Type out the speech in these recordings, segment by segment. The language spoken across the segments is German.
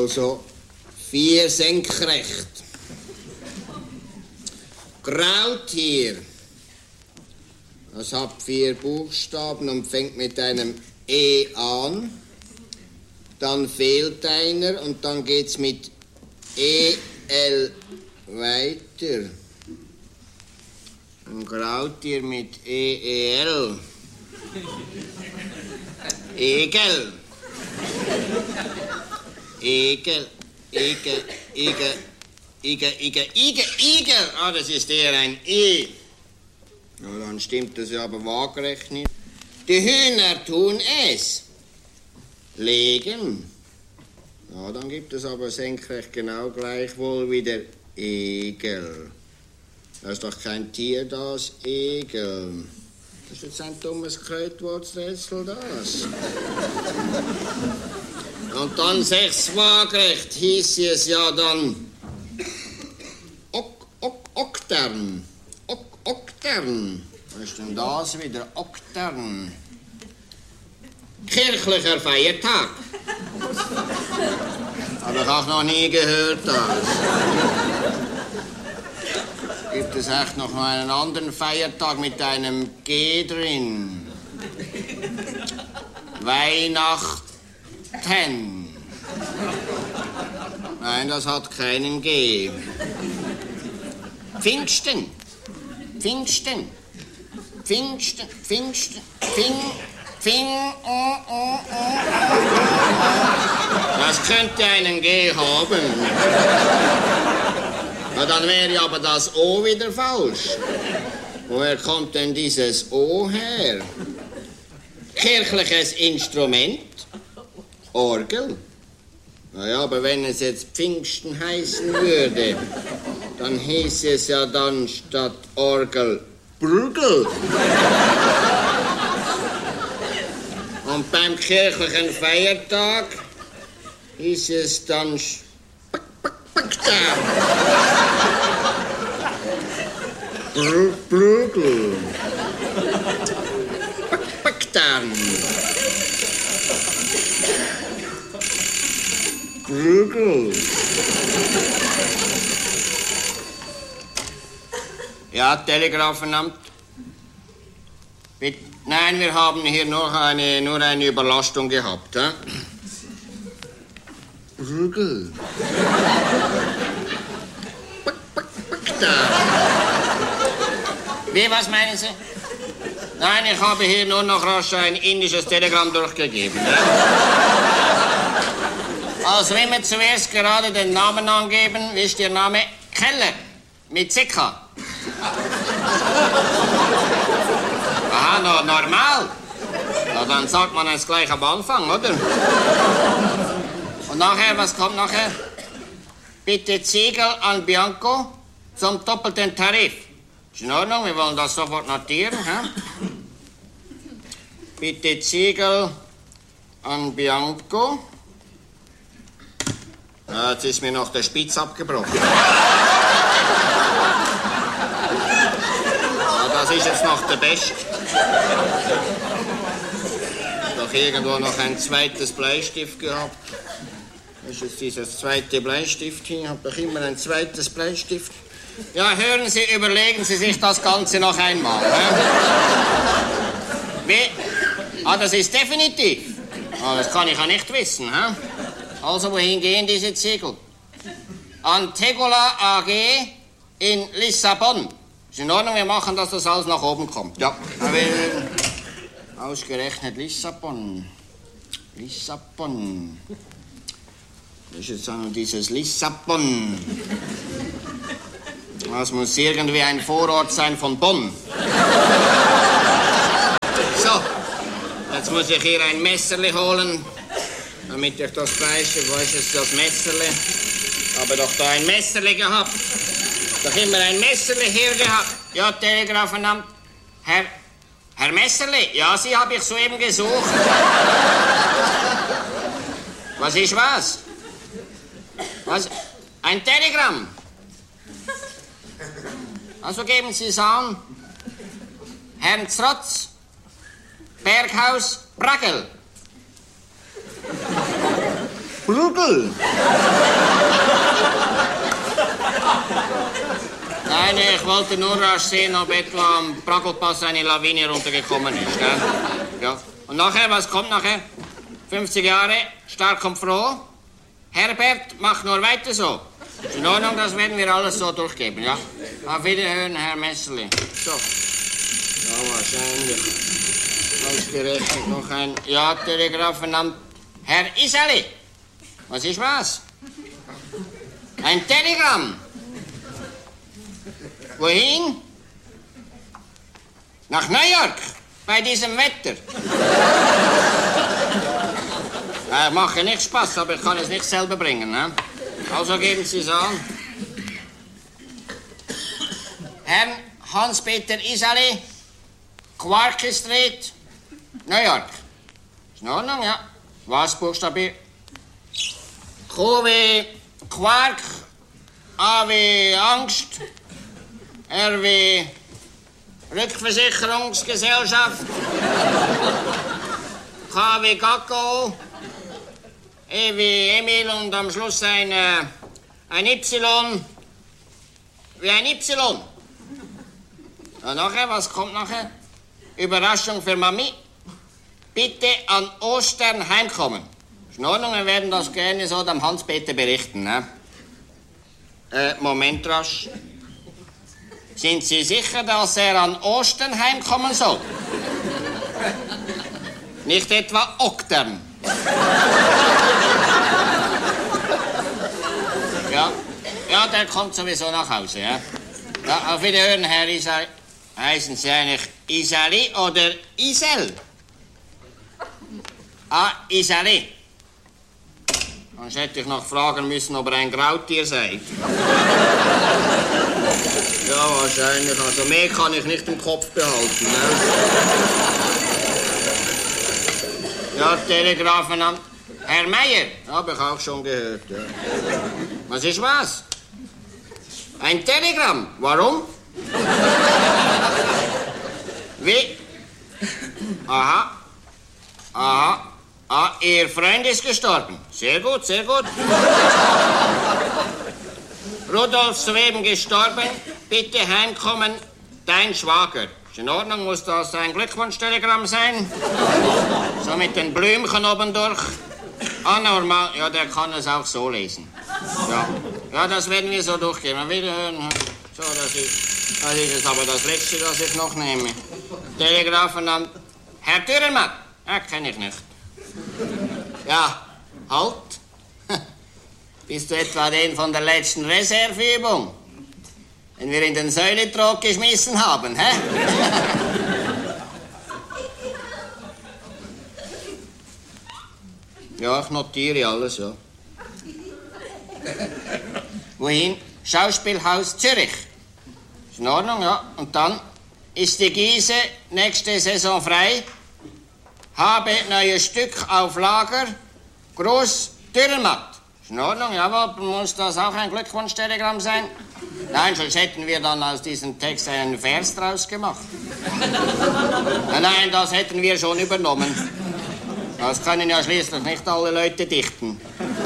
Also 4 senkrecht. Krautier. Das hat 4 Buchstaben und fängt mit einem E an. Dann fehlt einer und dann geht's mit E-L weiter. Ein Krautier mit E-E-L. Egel. Egel, Egel, Igel, Igel, Igel, Igel, Igel. Ah, das ist eher ein E. Ja, dann stimmt das ja aber waagerecht nicht. Die Hühner tun es. Legen. Ja, dann gibt es aber senkrecht genau gleichwohl wie der Egel. Da ist doch kein Tier, das Egel. Das ist jetzt ein dummes Kreuzworträtsel, das. Und dann 6 waagerecht hieß es ja dann Oktern. Oktern. Was ist denn das wieder? Oktern. Kirchlicher Feiertag. Habe ich auch noch nie gehört, das. Gibt es echt noch mal einen anderen Feiertag mit einem G drin? Weihnachten. Nein, das hat keinen G. Pfingsten. Pfingsten. Pfingsten. Pfingsten. Das könnte einen G haben. Na, dann wäre aber das O wieder falsch. Woher kommt denn dieses O her? Kirchliches Instrument? Orgel? Naja, aber wenn es jetzt Pfingsten heißen würde, dann hieß es ja dann statt Orgel Brügel. Und beim kirchlichen Feiertag hieß es dann Brügel. Baktan. Brügel. Ja, Telegrafenamt. Nein, wir haben hier nur eine Überlastung gehabt. He? Brügel. Wie, was meinen Sie? Nein, ich habe hier nur noch rasch ein indisches Telegramm durchgegeben. Ne? Also, wenn wir zuerst gerade den Namen angeben, wie ist Ihr Name? Keller, mit CK. Aha, normal. Ja, dann sagt man es gleich am Anfang, oder? Und nachher, was kommt nachher? Bitte Ziegel an Bianco zum doppelten Tarif. Ist in Ordnung, wir wollen das sofort notieren. Hä? Bitte Ziegel an Bianco. Ja, jetzt ist mir noch der Spitz abgebrochen. Ja, das ist jetzt noch der Beste. Doch irgendwo noch ein zweites Bleistift gehabt. Das ist jetzt dieses zweite Bleistift hier. Ich habe doch immer ein zweites Bleistift. Ja, hören Sie, überlegen Sie sich das Ganze noch einmal. Wie? Ah, das ist definitiv. Ah, das kann ich ja nicht wissen. Also, wohin gehen diese Ziegel? An Tegula AG in Lissabon. Ist in Ordnung, wir machen, dass das alles nach oben kommt. Ja. Aber ausgerechnet Lissabon. Lissabon. Das ist jetzt auch noch dieses Lissabon. Das muss irgendwie ein Vorort sein von Bonn. So, jetzt muss ich hier ein Messerli holen, damit ich das Fleisch, wo ist jetzt das Messerli? Habe doch da ein Messerli gehabt. Doch immer ein Messerli hier gehabt. Ja, Telegrafenamt. Herr Messerli, ja, Sie habe ich soeben gesucht. Was ist was? Was? Ein Telegramm? Also geben Sie es an. Herrn Zrotz, Berghaus, Bragel. Sprudel. Nein, ich wollte nur rasch sehen, ob etwa am Pragelpass eine Lawine runtergekommen ist. Gell? Ja. Und nachher, was kommt nachher? 50 Jahre, stark und froh. Herbert, mach nur weiter so. Ist in Ordnung, das werden wir alles so durchgeben, ja? Auf Wiederhören, Herr Messerli. So. Ja, wahrscheinlich. Ausgerechnet noch ein Ja-Telegramm vernannt. Herr Iseli. Was ist was? Ein Telegramm. Wohin? Nach New York, bei diesem Wetter. Mache nicht Spaß, aber ich kann es nicht selber bringen. Ne? Also geben Sie es an. Herr Hans-Peter Iseli, Quark Street, New York. Ist in Ordnung, ja. Was buchstabiert? Q wie Quark, A wie Angst, R wie Rückversicherungsgesellschaft, K wie Kakao, E wie Emil und am Schluss ein Y wie ein Y. Und nachher, was kommt nachher? Überraschung für Mami. Bitte an Ostern heimkommen. Ist in Ordnung, wir werden das gerne so dem Hans-Peter berichten. Ne? Moment rasch. Sind Sie sicher, dass er an Ostern heimkommen soll? Nicht etwa Oktern. Ja, der kommt sowieso nach Hause, ja. Ja, auf Wiederhören, Herr Iseli. Heißen Sie eigentlich Iseli oder Isel? Ah, Iseli. Sonst hätte ich noch fragen müssen, ob er ein Grautier sei. Ja, wahrscheinlich. Also mehr kann ich nicht im Kopf behalten. Ne? Ja, Telegrafen an Herr Meier. Habe ich auch schon gehört. Ja. Was ist was? Ein Telegramm. Warum? Wie? Aha. Aha. Ah, Ihr Freund ist gestorben. Sehr gut, sehr gut. Rudolf soeben gestorben. Bitte heimkommen, dein Schwager. Ist in Ordnung, muss das ein Glückwunsch-Telegramm sein? So mit den Blümchen oben durch. Ah, normal. Ja, der kann es auch so lesen. Ja, das werden wir so durchgehen. Wiederhören. So, das ist es aber das Letzte, das ich noch nehme. Telegrafen an Herr Dürrenmatt. Ja, kenne ich nicht. Ja, halt. Bist du etwa den von der letzten Reserveübung? Den wir in den Säuletrog geschmissen haben, hä? Ja, ich notiere alles, ja. Wohin? Schauspielhaus Zürich. Ist in Ordnung, ja. Und dann ist die Giese nächste Saison frei. Habe neues Stück auf Lager. Groß Dürrenmatt. Ist in Ordnung, jawohl. Muss das auch ein Glückwunsch-Telegramm sein? Nein, sonst hätten wir dann aus diesem Text einen Vers draus gemacht. Nein, das hätten wir schon übernommen. Das können ja schließlich nicht alle Leute dichten.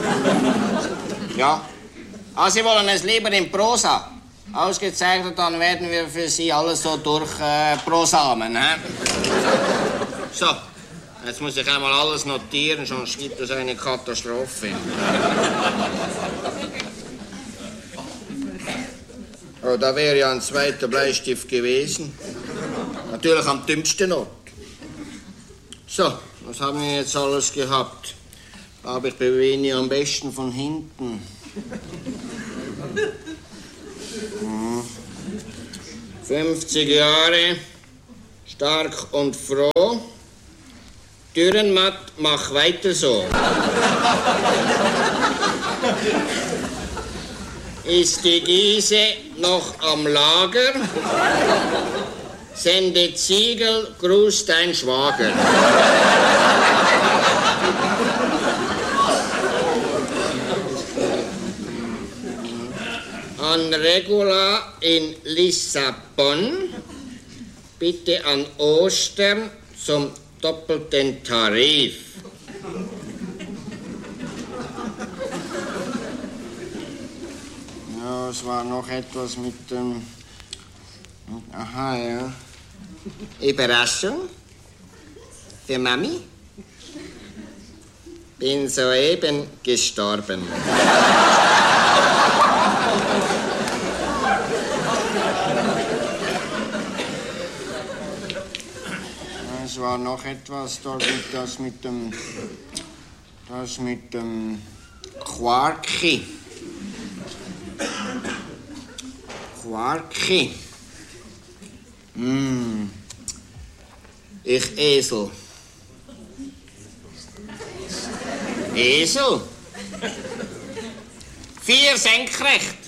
Ja. Ah, Sie wollen es lieber in Prosa. Ausgezeichnet, dann werden wir für Sie alles so durchprosamen. So, jetzt muss ich einmal alles notieren, sonst gibt es eine Katastrophe. Oh, da wäre ja ein zweiter Bleistift gewesen. Natürlich am dümmsten Ort. So, was haben wir jetzt alles gehabt? Aber ich bewege am besten von hinten. 50 Jahre, stark und froh. Dürrenmatt, mach weiter so. Ist die Giese noch am Lager? Sende Ziegel, grüß dein Schwager. An Regula in Lissabon, bitte an Ostern zum doppelten Tarif. Das war noch etwas mit dem... Aha, ja. Überraschung für Mami. Bin soeben gestorben. Es war noch etwas, das mit dem Quarki. Quarki. Ich Esel. Esel? 4 senkrecht.